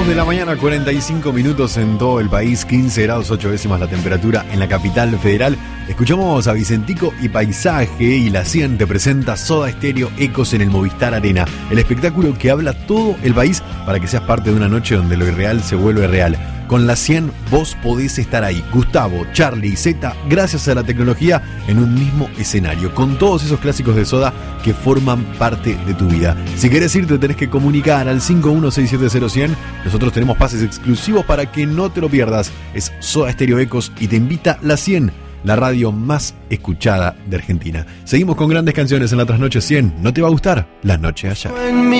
De la mañana, 45 minutos en todo el país, 15 grados 8 décimas la temperatura en la capital federal. Escuchamos a Vicentico y Paisaje, y la 100 te presenta Soda Stereo Ecos en el Movistar Arena, el espectáculo que habla todo el país para que seas parte de una noche donde lo irreal se vuelve real. Con la 100 vos podés estar ahí, Gustavo, Charlie y Zeta, gracias a la tecnología, en un mismo escenario, con todos esos clásicos de Soda que forman parte de tu vida. Si querés irte, tenés que comunicar al 51670100. Nosotros tenemos pases exclusivos para que no te lo pierdas. Es Soda Stereo Ecos y te invita la 100, la radio más escuchada de Argentina. Seguimos con grandes canciones en la Trasnoche 100. ¿No te va a gustar? La noche allá.